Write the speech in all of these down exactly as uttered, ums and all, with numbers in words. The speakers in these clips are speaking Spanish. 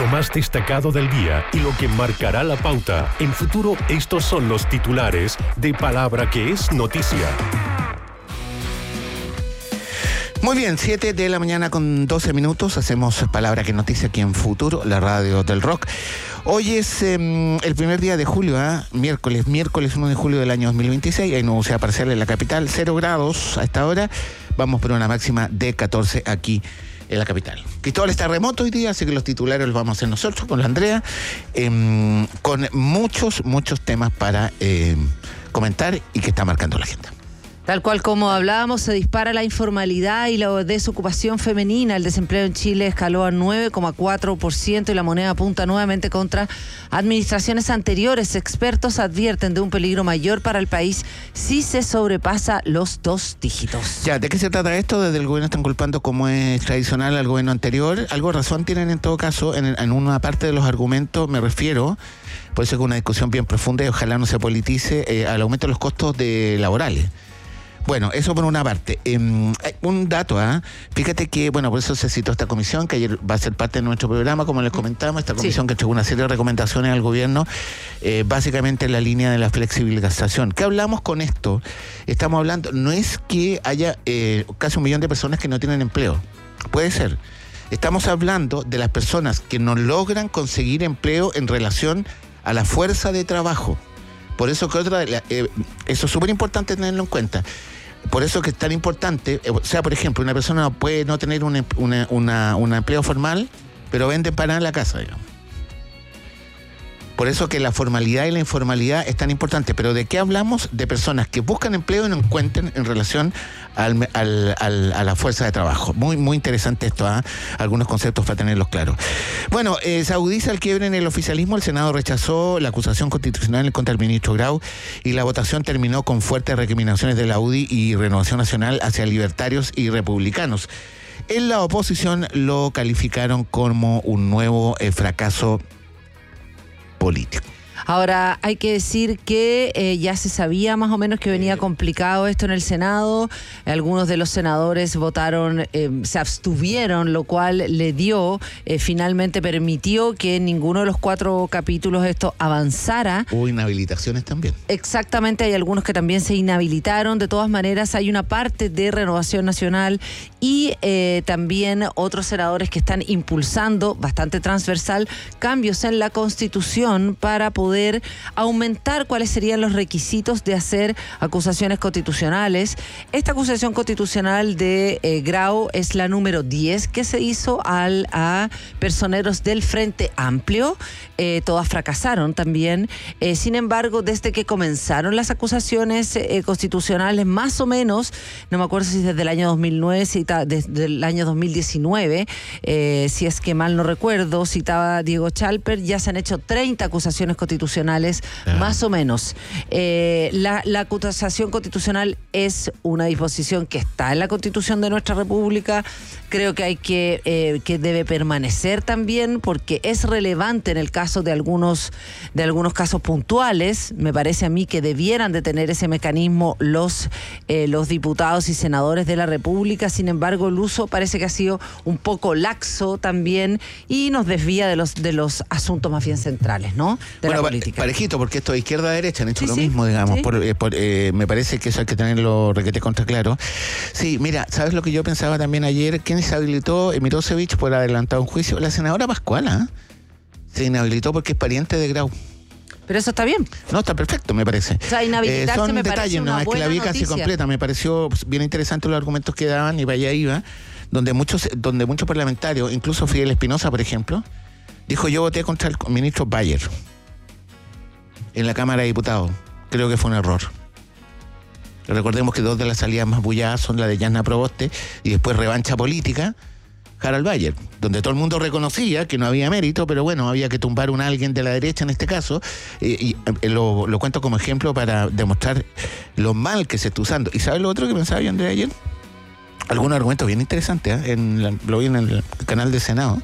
más destacado del día y lo que marcará la pauta. En Futuro, estos son los titulares de Palabra que es noticia. Muy bien, siete de la mañana con doce minutos. Hacemos Palabra que es noticia aquí en Futuro, la radio del rock. Hoy es eh, el primer día de julio, ¿eh? miércoles, miércoles uno de julio del año dos mil veintiséis. Hay nubosidad parcial en la capital, cero grados a esta hora. Vamos por una máxima de catorce aquí en la capital. Cristóbal está remoto hoy día, así que los titulares los vamos a hacer nosotros con la Andrea, eh, con muchos, muchos temas para eh, comentar y que está marcando la agenda. Tal cual como hablábamos, se dispara la informalidad y la desocupación femenina. El desempleo en Chile escaló a nueve coma cuatro por ciento y la moneda apunta nuevamente contra administraciones anteriores. Expertos advierten de un peligro mayor para el país si se sobrepasa los dos dígitos. Ya, ¿de qué se trata esto? Desde el gobierno están culpando, como es tradicional, al gobierno anterior. Algo de razón tienen en todo caso, en, en una parte de los argumentos me refiero, por eso es una discusión bien profunda y ojalá no se politice, eh, al aumento de los costos de laborales. Bueno, eso por una parte. Eh, un dato, ¿ah? ¿eh? Fíjate que, bueno, por eso se citó esta comisión, que ayer va a ser parte de nuestro programa, como les comentamos, esta comisión sí. que entregó una serie de recomendaciones al gobierno, eh, básicamente en la línea de la flexibilización. ¿Qué hablamos con esto? Estamos hablando, no es que haya eh, casi un millón de personas que no tienen empleo. Puede ser. Estamos hablando de las personas que no logran conseguir empleo en relación a la fuerza de trabajo. Por eso que otra, eh, eso es súper importante tenerlo en cuenta. Por eso que es tan importante, eh, o sea, por ejemplo, una persona puede no tener un una, una, una empleo formal, pero vende empanadas en la casa, digamos. Por eso que la formalidad y la informalidad es tan importante. Pero ¿de qué hablamos? De personas que buscan empleo y no encuentran en relación al, al, al, a la fuerza de trabajo. Muy, muy interesante esto, ¿eh? Algunos conceptos para tenerlos claros. Bueno, eh, se agudiza el quiebre en el oficialismo. El Senado rechazó la acusación constitucional contra el ministro Grau y la votación terminó con fuertes recriminaciones de la U D I y Renovación Nacional hacia libertarios y republicanos. En la oposición lo calificaron como un nuevo eh, fracaso político. Ahora, hay que decir que eh, ya se sabía más o menos que venía complicado esto en el Senado. Algunos de los senadores votaron, eh, se abstuvieron, lo cual le dio, eh, finalmente permitió que en ninguno de los cuatro capítulos esto avanzara. Hubo inhabilitaciones también. Exactamente, hay algunos que también se inhabilitaron. De todas maneras, hay una parte de Renovación Nacional y eh, también otros senadores que están impulsando, bastante transversal, cambios en la Constitución para poder aumentar cuáles serían los requisitos de hacer acusaciones constitucionales. Esta acusación constitucional de eh, Grau es la número diez que se hizo al, a personeros del Frente Amplio. Eh, todas fracasaron también. Eh, sin embargo, desde que comenzaron las acusaciones eh, constitucionales, más o menos, no me acuerdo si desde el año dos mil nueve, cita, desde el año dos mil diecinueve, eh, si es que mal no recuerdo, citaba Diego Chalper, ya se han hecho treinta acusaciones constitucionales constitucionales, ah. más o menos. Eh, la, la acusación constitucional es una disposición que está en la Constitución de nuestra República. Creo que hay que, eh, que debe permanecer también porque es relevante en el caso de algunos, de algunos casos puntuales. Me parece a mí que debieran de tener ese mecanismo los, eh, los diputados y senadores de la República. Sin embargo, el uso parece que ha sido un poco laxo también y nos desvía de los, de los asuntos más bien centrales, ¿no? De bueno, la política. Parejito, porque esto de izquierda a derecha han hecho sí, lo sí, mismo, digamos. Sí. Por, eh, por, eh, me parece que eso hay que tenerlo requete contra claro. Sí, mira, ¿sabes lo que yo pensaba también ayer? ¿Quién se habilitó? Eh, Mirosevich por adelantado un juicio. La senadora Pascuala ¿eh? se inhabilitó porque es pariente de Grau. Pero eso está bien. No, está perfecto, me parece. O sea, inhabilitarse eh, son me detalles, parece una no, es que la vi buena casi noticia. completa. Me pareció bien interesante los argumentos que daban y vaya iba, donde muchos, donde muchos parlamentarios, incluso Fidel Espinosa, por ejemplo, dijo: yo voté contra el ministro Bayer en la Cámara de Diputados. Creo que fue un error. Recordemos que dos de las salidas más bulladas son la de Yasna Proboste y después revancha política, Harald Bayer, donde todo el mundo reconocía que no había mérito, pero bueno, había que tumbar a un alguien de la derecha en este caso, eh, y eh, lo, lo cuento como ejemplo para demostrar lo mal que se está usando. ¿Y sabes lo otro que pensaba yo, Andrea, ayer? Algunos argumentos bien interesantes, ¿eh? en la, lo vi en el canal de Senado,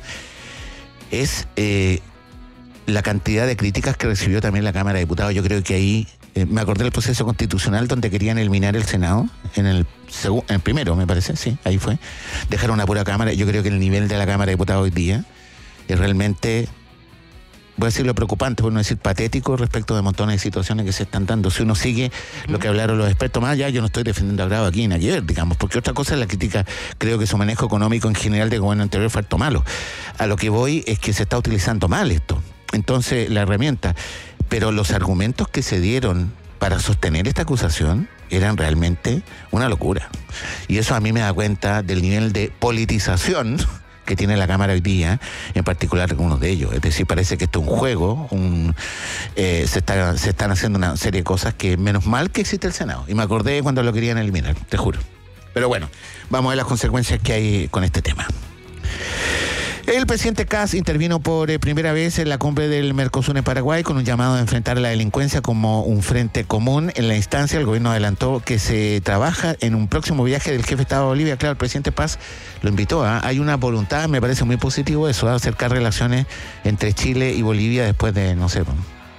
es eh, la cantidad de críticas que recibió también la Cámara de Diputados. Yo creo que ahí, eh, me acordé del proceso constitucional donde querían eliminar el Senado, en el, segu- en el primero, me parece, sí, ahí fue. Dejaron una pura Cámara. Yo creo que el nivel de la Cámara de Diputados hoy día es realmente, voy a decirlo preocupante, por no decir patético, respecto de montones de situaciones que se están dando. Si uno sigue uh-huh. lo que hablaron los expertos, más allá, yo no estoy defendiendo a Grado aquí en ayer, digamos, porque otra cosa es la crítica, creo que su manejo económico en general del gobierno anterior fue harto malo. A lo que voy es que se está utilizando mal esto. Entonces, la herramienta, pero los argumentos que se dieron para sostener esta acusación eran realmente una locura. Y eso a mí me da cuenta del nivel de politización que tiene la Cámara hoy día, en particular algunos de ellos. Es decir, parece que esto es un juego, un, eh, se, está, se están haciendo una serie de cosas que menos mal que existe el Senado. Y me acordé cuando lo querían eliminar, te juro. Pero bueno, vamos a ver las consecuencias que hay con este tema. El presidente Kast intervino por eh, primera vez en la cumbre del Mercosur en Paraguay con un llamado a enfrentar la delincuencia como un frente común. En la instancia, el gobierno adelantó que se trabaja en un próximo viaje del jefe de Estado de Bolivia. Claro, el presidente Paz lo invitó. ¿eh? Hay una voluntad, me parece muy positivo eso, de acercar relaciones entre Chile y Bolivia después de, no sé,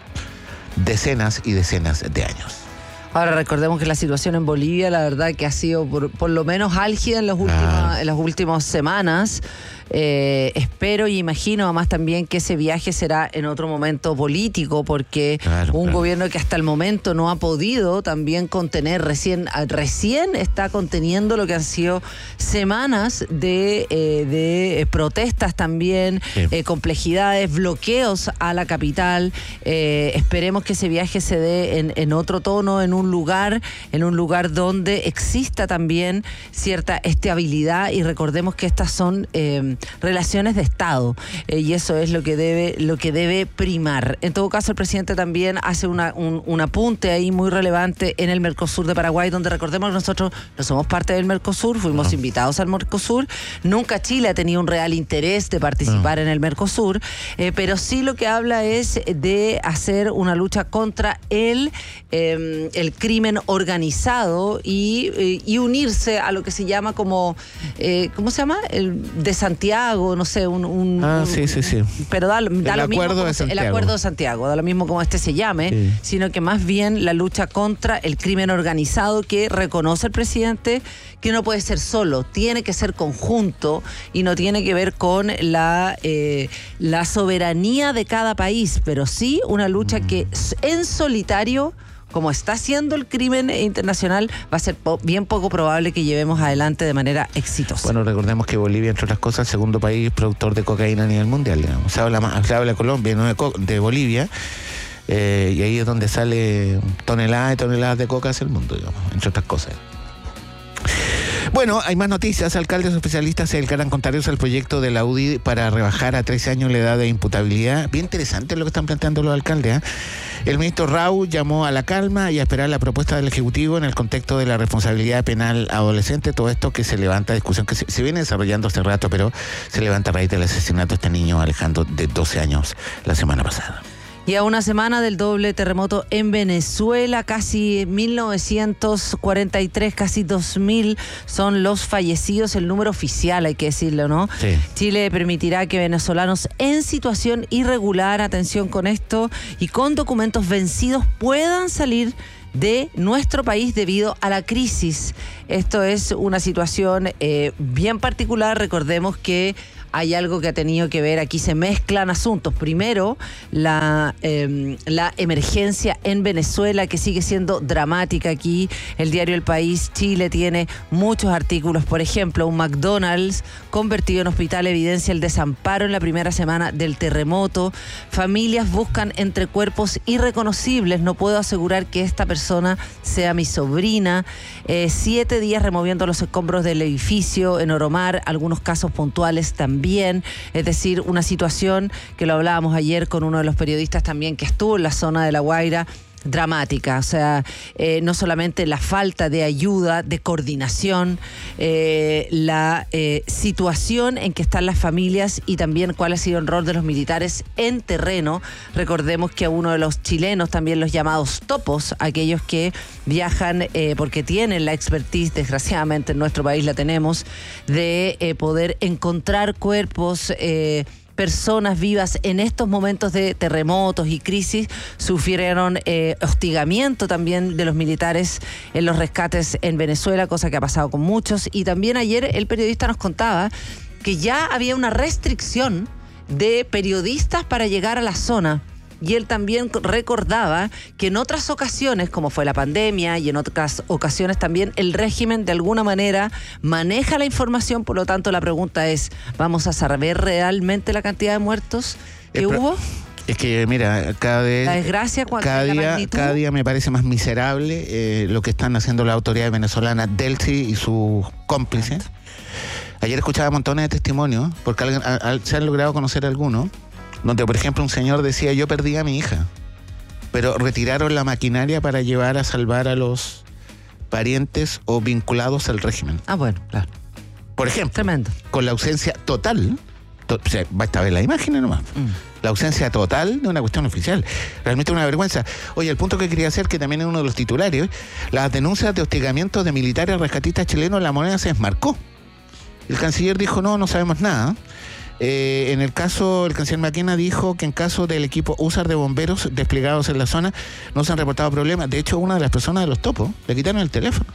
decenas y decenas de años. Ahora recordemos que la situación en Bolivia, la verdad que ha sido por, por lo menos álgida en, los últimos, ah. en las últimas semanas. Eh, espero y imagino además también que ese viaje será en otro momento político, porque claro, un claro. gobierno que hasta el momento no ha podido también contener, recién recién está conteniendo lo que han sido semanas de, eh, de protestas también, sí. eh, complejidades, bloqueos a la capital. Eh, esperemos que ese viaje se dé en, en otro tono, en un lugar, en un lugar donde exista también cierta estabilidad, y recordemos que estas son eh, relaciones de Estado, eh, y eso es lo que debe lo que debe primar. En todo caso, el presidente también hace una, un, un apunte ahí muy relevante en el Mercosur de Paraguay, donde recordemos que nosotros no somos parte del Mercosur, fuimos no. invitados al Mercosur, nunca Chile ha tenido un real interés de participar no. en el Mercosur, eh, pero sí lo que habla es de hacer una lucha contra el, eh, el crimen organizado y, eh, y unirse a lo que se llama como, eh, ¿cómo se llama? El de Santiago. Santiago, no sé, un... un ah, un, sí, sí, sí. Pero da, da el lo mismo acuerdo como de se, Santiago. El acuerdo de Santiago, da lo mismo como este se llame, sí. sino que más bien la lucha contra el crimen organizado, que reconoce el presidente que no puede ser solo, tiene que ser conjunto y no tiene que ver con la, eh, la soberanía de cada país, pero sí una lucha mm. que en solitario, como está haciendo el crimen internacional, va a ser po- bien poco probable que llevemos adelante de manera exitosa. Bueno, recordemos que Bolivia, entre otras cosas, es el segundo país productor de cocaína a nivel mundial, digamos. Se habla, más, se habla de Colombia, no de, co- de Bolivia, eh, y ahí es donde sale toneladas y toneladas de coca hacia el mundo, digamos, entre otras cosas. Bueno, hay más noticias. Alcaldes especialistas se dedicarán con tareas al proyecto de la U D I para rebajar a trece años la edad de imputabilidad. Bien interesante lo que están planteando los alcaldes, ¿eh? El ministro Raúl llamó a la calma y a esperar la propuesta del Ejecutivo en el contexto de la responsabilidad penal adolescente. Todo esto que se levanta, discusión que se, se viene desarrollando hace rato, pero se levanta a raíz del asesinato de este niño Alejandro de doce años la semana pasada. Y a una semana del doble terremoto en Venezuela, casi mil novecientos cuarenta y tres, casi dos mil son los fallecidos, el número oficial, hay que decirlo, ¿no? Sí. Chile permitirá que venezolanos en situación irregular, atención con esto, y con documentos vencidos puedan salir de nuestro país debido a la crisis. Esto es una situación eh, bien particular. Recordemos que hay algo que ha tenido que ver, aquí se mezclan asuntos. Primero, la, eh, la emergencia en Venezuela, que sigue siendo dramática aquí. El diario El País Chile tiene muchos artículos. Por ejemplo, un McDonald's convertido en hospital evidencia el desamparo en la primera semana del terremoto. Familias buscan entre cuerpos irreconocibles. No puedo asegurar que esta persona sea mi sobrina. Eh, siete días removiendo los escombros del edificio en Oromar, algunos casos puntuales también, es decir, una situación que lo hablábamos ayer con uno de los periodistas también que estuvo en la zona de La Guaira, dramática. O sea, eh, no solamente la falta de ayuda, de coordinación, eh, la eh, situación en que están las familias y también cuál ha sido el rol de los militares en terreno. Recordemos que a uno de los chilenos, también los llamados topos, aquellos que viajan eh, porque tienen la expertise, desgraciadamente en nuestro país la tenemos, de eh, poder encontrar cuerpos, eh, personas vivas en estos momentos de terremotos y crisis, sufrieron eh, hostigamiento también de los militares en los rescates en Venezuela, cosa que ha pasado con muchos. Y también ayer el periodista nos contaba que ya había una restricción de periodistas para llegar a la zona. Y él también recordaba que en otras ocasiones, como fue la pandemia, y en otras ocasiones también, el régimen de alguna manera maneja la información. Por lo tanto, la pregunta es, ¿vamos a saber realmente la cantidad de muertos que Eh, pero- hubo? Es que, mira, cada vez. La desgracia, ¿cuál cada es la día, magnitud? cada día me parece más miserable eh, lo que están haciendo las autoridades venezolanas, Delcy y sus cómplices. Ayer escuchaba montones de testimonios, porque alguien- a- a- se han logrado conocer algunos, donde, por ejemplo, un señor decía: yo perdí a mi hija, pero retiraron la maquinaria para llevar a salvar a los parientes o vinculados al régimen. Ah, bueno, claro. Por ejemplo, Tremendo. con la ausencia total, to- o sea, basta ver las imágenes nomás, Mm. la ausencia total de una cuestión oficial. Realmente una vergüenza. Oye, el punto que quería hacer, que también es uno de los titulares, las denuncias de hostigamiento de militares rescatistas chilenos, La Moneda se desmarcó. El canciller dijo: no, no sabemos nada. Eh, en el caso, el canciller Maquena dijo que en caso del equipo U S A R de bomberos desplegados en la zona no se han reportado problemas. De hecho, una de las personas de los topos le quitaron el teléfono.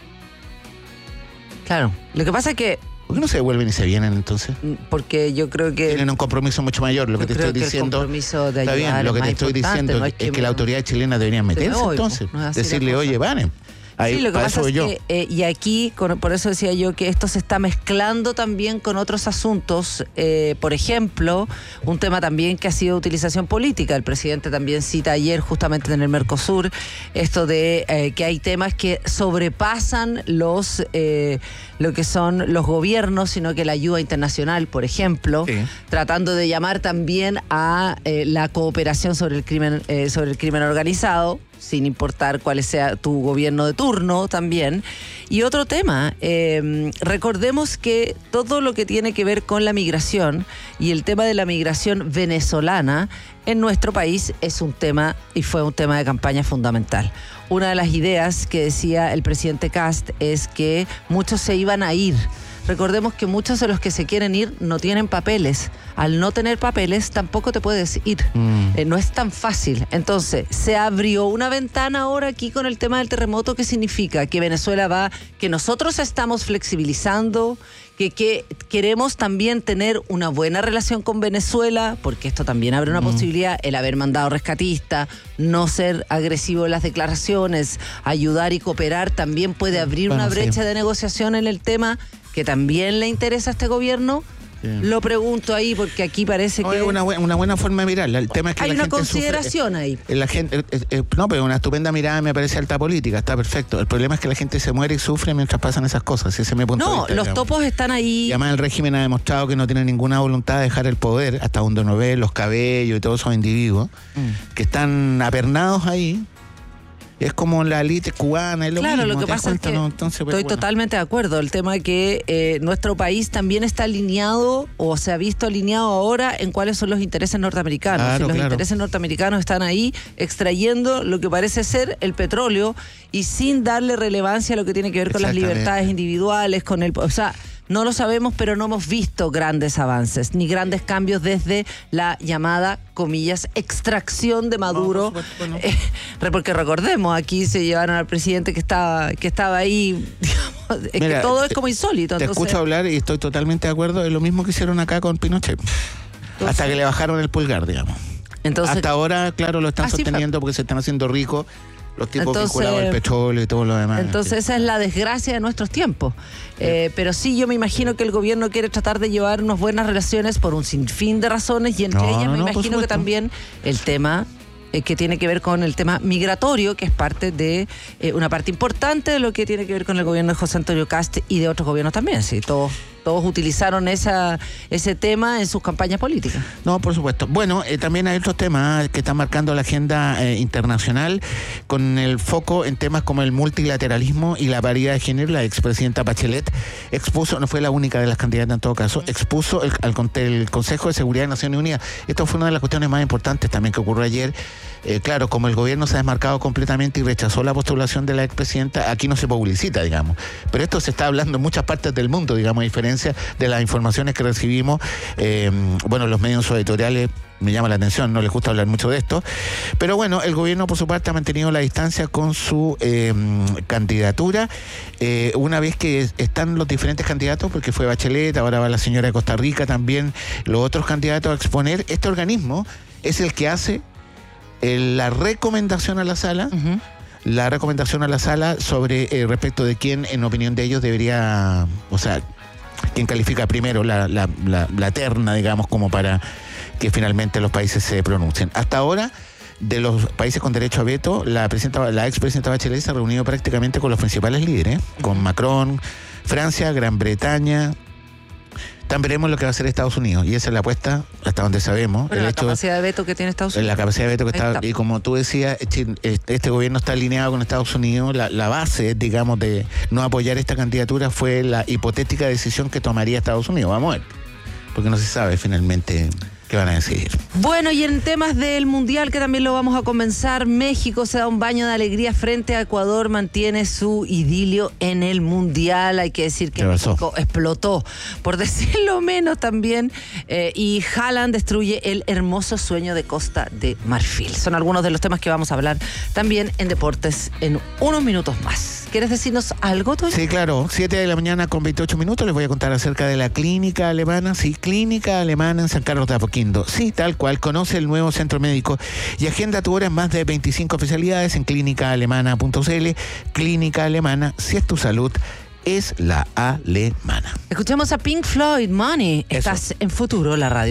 Claro. Lo que pasa es que, ¿Por qué no se devuelven y se vienen entonces? mm, porque yo creo que... Tienen un compromiso mucho mayor. Lo que yo te creo estoy que el diciendo. compromiso de Está bien, ayudar lo es que más te estoy importante, diciendo no es que, me- las autoridades chilenas deberían meterse me voy, entonces. no es así la Decirle: cosa. oye, paren. Ahí, Sí, lo que para pasa eso es yo. que, eh, y aquí, con- por eso decía yo que esto se está mezclando también con otros asuntos. Eh, por ejemplo, un tema también que ha sido utilización política. El presidente también cita ayer, justamente en el Mercosur, esto de eh, que hay temas que sobrepasan los eh, lo que son los gobiernos, sino que la ayuda internacional, por ejemplo, Sí. tratando de llamar también a eh, la cooperación sobre el crimen, eh, sobre el crimen organizado, sin importar cuál sea tu gobierno de turno también. Y otro tema, eh, recordemos que todo lo que tiene que ver con la migración y el tema de la migración venezolana en nuestro país es un tema y fue un tema de campaña fundamental. Una de las ideas que decía el presidente Kast es que muchos se iban a ir. Recordemos que muchos de los que se quieren ir no tienen papeles. Al no tener papeles tampoco te puedes ir. Mm. Eh, no es tan fácil. Entonces, se abrió una ventana ahora aquí con el tema del terremoto. ¿Qué significa? Que Venezuela va, que nosotros estamos flexibilizando, que, que queremos también tener una buena relación con Venezuela, porque esto también abre una Mm. posibilidad, el haber mandado rescatistas, no ser agresivo en las declaraciones, ayudar y cooperar, también puede abrir Bueno, una sí. brecha de negociación en el tema que también le interesa a este gobierno. Sí. Lo pregunto ahí porque aquí parece No, que es una, buen- una buena forma de mirarla. El tema es que hay la una gente consideración ahí. sufre, eh, la gente, eh, eh, no, pero una estupenda mirada, me parece alta política, está perfecto. El problema es que la gente se muere y sufre mientras pasan esas cosas. Ese es mi punto de No, vista, los digamos. topos están Y ahí. además el régimen ha demostrado que no tiene ninguna voluntad de dejar el poder, hasta donde uno ve los cabellos y todos esos individuos Mm. que están apernados ahí. Es como la élite cubana, es lo Claro, mismo, lo que ¿te das pasa es cuenta? que No, entonces, pues, estoy bueno. totalmente de acuerdo. El tema que eh, nuestro país también está alineado o se ha visto alineado ahora en cuáles son los intereses norteamericanos. Claro, y los claro. intereses norteamericanos están ahí extrayendo lo que parece ser el petróleo y sin darle relevancia a lo que tiene que ver con las Exactamente. libertades individuales, con el... O sea, no lo sabemos, pero no hemos visto grandes avances ni grandes cambios desde la llamada, comillas, extracción de Maduro. No, por supuesto, no. Eh, re- porque recordemos, aquí se llevaron al presidente que estaba, que estaba ahí, digamos, es Mira, que todo te- es como insólito. Te entonces, escucho hablar y estoy totalmente de acuerdo. Es lo mismo que hicieron acá con Pinochet. Hasta que le bajaron el pulgar, digamos. entonces Hasta ahora, claro, lo están Así fue. sosteniendo porque se están haciendo ricos los tipos Entonces- vinculados al petróleo y todo lo demás. Entonces esa es la desgracia de nuestros tiempos. Eh, pero sí, yo me imagino que el gobierno quiere tratar de llevar unas buenas relaciones por un sinfín de razones y entre No, ellas no, me no, por imagino que supuesto. también el tema eh, que tiene que ver con el tema migratorio, que es parte de eh, una parte importante de lo que tiene que ver con el gobierno de José Antonio Kast y de otros gobiernos también. Sí, todos, todos utilizaron esa, ese tema en sus campañas políticas. No, por supuesto. Bueno, eh, también hay otros temas que están marcando la agenda eh, internacional con el foco en temas como el multilateralismo y la paridad de género. La expresidenta Bachelet expuso, no fue la única de las candidatas en todo caso, expuso el, al, el Consejo de Seguridad de Naciones Unidas. Esto fue una de las cuestiones más importantes también que ocurrió ayer. Eh, claro, como el gobierno se ha desmarcado completamente y rechazó la postulación de la expresidenta, aquí no se publicita, digamos. Pero esto se está hablando en muchas partes del mundo, digamos, a diferencia diferencia de las informaciones que recibimos, eh, bueno, los medios editoriales me llama la atención, no les gusta hablar mucho de esto, pero bueno, el gobierno por su parte ha mantenido la distancia con su eh, candidatura, eh, una vez que están los diferentes candidatos, porque fue Bachelet, ahora va la señora de Costa Rica también, los otros candidatos a exponer. Este organismo es el que hace eh, la recomendación a la sala, uh-huh. la recomendación a la sala sobre eh, respecto de quién, en opinión de ellos, debería, o sea, quién califica primero la, la, la, la terna, digamos, como para que finalmente los países se pronuncien. Hasta ahora, de los países con derecho a veto, la presidenta, la expresidenta Bachelet se ha reunido prácticamente con los principales líderes, con Macron, Francia, Gran Bretaña. También veremos lo que va a hacer Estados Unidos, y esa es la apuesta hasta donde sabemos. Bueno, el la hecho, capacidad de veto que tiene Estados Unidos. La capacidad de veto que está, está, y como tú decías, este gobierno está alineado con Estados Unidos. La, la base, digamos, de no apoyar esta candidatura fue la hipotética decisión que tomaría Estados Unidos. Vamos a ver, porque no se sabe finalmente qué van a decidir. Bueno, y en temas del Mundial, que también lo vamos a comenzar, México se da un baño de alegría frente a Ecuador, mantiene su idilio en el Mundial. Hay que decir que México explotó, por decirlo menos también, eh, y Haaland destruye el hermoso sueño de Costa de Marfil. Son algunos de los temas que vamos a hablar también en Deportes en unos minutos más. ¿Quieres decirnos algo, tú? Sí, claro. siete de la mañana con veintiocho minutos les voy a contar acerca de la clínica alemana. Sí, clínica alemana en San Carlos de Apoquindo. Sí, tal cual. Conoce el nuevo centro médico y agenda tu hora en más de veinticinco especialidades en clínica alemana punto c l. Clínica Alemana, si es tu salud, es la alemana. Escuchamos a Pink Floyd, Money. Estás Eso. En Futuro, la radio.